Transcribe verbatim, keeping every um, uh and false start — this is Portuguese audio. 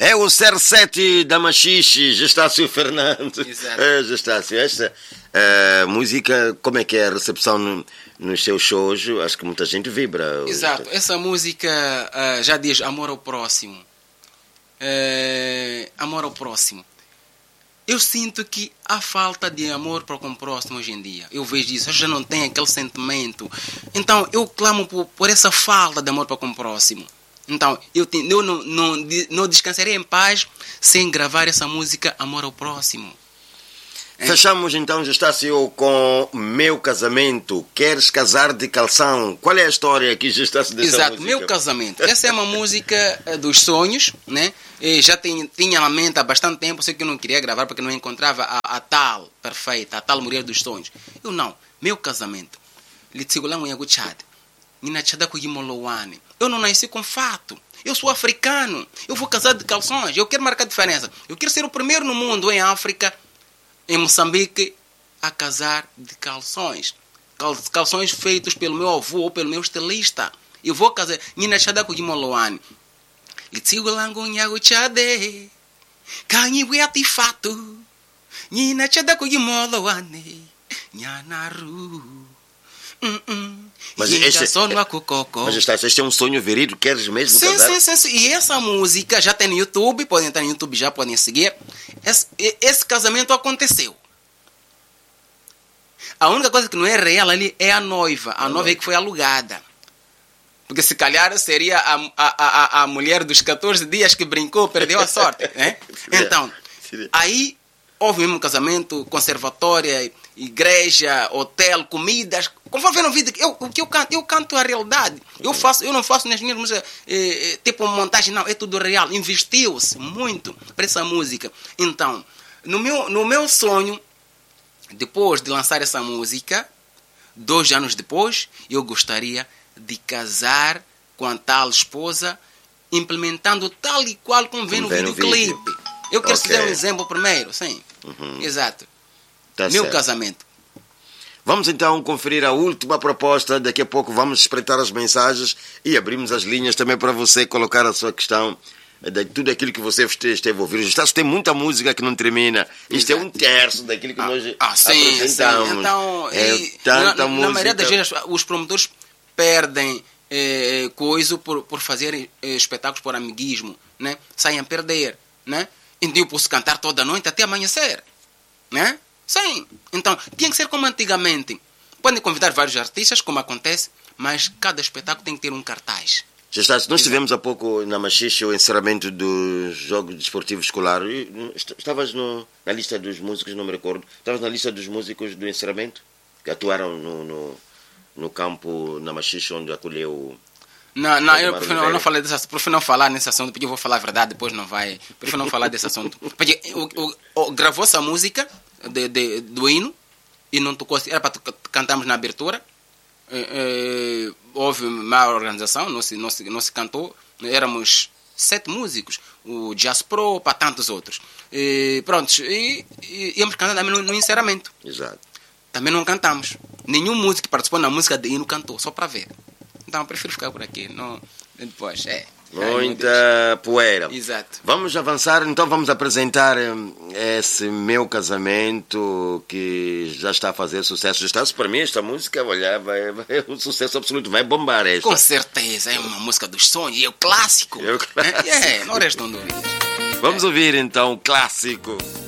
É o C R sete da Machixe, Gestácio Fernandes. Exato. É, Gestácio, esta uh, música, como é que é a recepção no, nos seus shows? Acho que muita gente vibra. Exato, essa música uh, já diz amor ao próximo. Uh, amor ao próximo. Eu sinto que há falta de amor para com o próximo hoje em dia. Eu vejo isso, eu já não tenho aquele sentimento. Então eu clamo por, por essa falta de amor para com o próximo. Então eu, te, eu não, não, não descansarei em paz sem gravar essa música Amor ao Próximo. Fechamos então, Gestácio, com Meu Casamento. Queres casar de calção? Qual é a história aqui, Gestácio, dessa Exato, música? Meu Casamento. Essa é uma música uh, dos sonhos, né? E já tem, tinha na mente há bastante tempo, sei que eu não queria gravar porque não encontrava a, a tal perfeita, a tal mulher dos sonhos. Eu não, Meu Casamento. Eu não nasci com fato. Eu sou africano. Eu vou casar de calções. Eu quero marcar diferença. Eu quero ser o primeiro no mundo, em África, em Moçambique, a casar de calções. Calções feitos pelo meu avô ou pelo meu estilista. Eu vou casar. Nina chada com Gimoloane. Litigo lango nyago chade. Kanyi weati fato. Nina chada com Gimoloane. Nyanaru. Mas este, mas está, este é um sonho verídico, queres mesmo sim, casar? Sim, sim, sim. E essa música já tem no YouTube, podem entrar no YouTube já, podem seguir. Esse, esse casamento aconteceu. A única coisa que não é real ali é a noiva. A noiva é que foi alugada. Porque se calhar seria a, a, a, a mulher dos catorze dias que brincou, perdeu a sorte. Né? Então, aí houve mesmo um casamento, conservatória, igreja, hotel, comidas. Conforme no vídeo, eu, o que eu canto, eu canto a realidade. Eu, faço, eu não faço nas minhas músicas eh, tipo montagem, não, é tudo real. Investiu-se muito para essa música. Então, no meu, no meu sonho, depois de lançar essa música, dois anos depois, eu gostaria de casar com a tal esposa, implementando tal e qual como vem no videoclipe. Eu quero okay. dar um exemplo primeiro, sim. Uhum. Exato. Tá meu certo. Casamento. Vamos então conferir a última proposta. Daqui a pouco vamos espreitar as mensagens e abrimos as linhas também para você colocar a sua questão de tudo aquilo que você esteve a ouvir. Está, tem muita música que não termina. Isto Exato. É um terço daquilo que ah, nós ah, sim, apresentamos. Sim. Então, é e, tanta na, música. Na maioria das vezes os promotores perdem eh, coisa por, por fazer eh, espetáculos por amiguismo, né? Saem a perder, né? Então eu posso cantar toda a noite até amanhecer, né? Sim. Então, tinha que ser como antigamente. Podem convidar vários artistas, como acontece, mas cada espetáculo tem que ter um cartaz. Já está, nós tivemos há pouco na Machixe o encerramento do jogo desportivo escolar. Estavas no, na lista dos músicos, não me recordo. Estavas na lista dos músicos do encerramento? Que atuaram no, no, no campo na Machixe, onde acolheu... Não, não, eu prefiro não, não falar desse assunto, prefiro não falar nesse assunto, porque eu vou falar a verdade, depois não vai. Prefiro não falar desse assunto. Porque o, o, o, gravou essa música de, de, do hino e não tocou. Era para cantarmos na abertura. É, é, houve má organização, não se, não, se, não se cantou. Éramos sete músicos, o Jazz Pro, para tantos outros. E, prontos, e, e íamos cantar também no, no encerramento. Exato. Também não cantamos. Nenhum músico que participou na música de hino cantou, só para ver. Então, prefiro ficar por aqui. Não, depois, é. Muita poeira. Exato. Vamos avançar, então vamos apresentar esse Meu Casamento, que já está a fazer sucesso. Está para mim, esta música, olha, vai, vai, é um sucesso absoluto, vai bombar esta. Com certeza, é uma música dos sonhos, e é o clássico. É, o clássico. É, não restam dúvidas. Vamos ouvir então o clássico.